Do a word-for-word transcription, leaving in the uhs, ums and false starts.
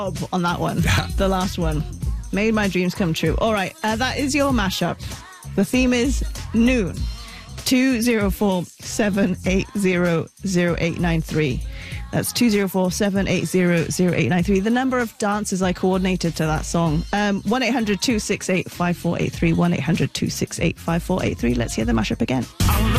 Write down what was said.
on that one. The last one. Made my dreams come true. All right, uh, that is your mashup. The theme is Noon. two zero four, seven eight zero, zero eight nine three. That's two zero four, seven eight zero, zero eight nine three. The number of dances I coordinated to that song. Um, one eight hundred, two six eight, five four eight three. one eight hundred, two six eight, five four eight three. Let's hear the mashup again.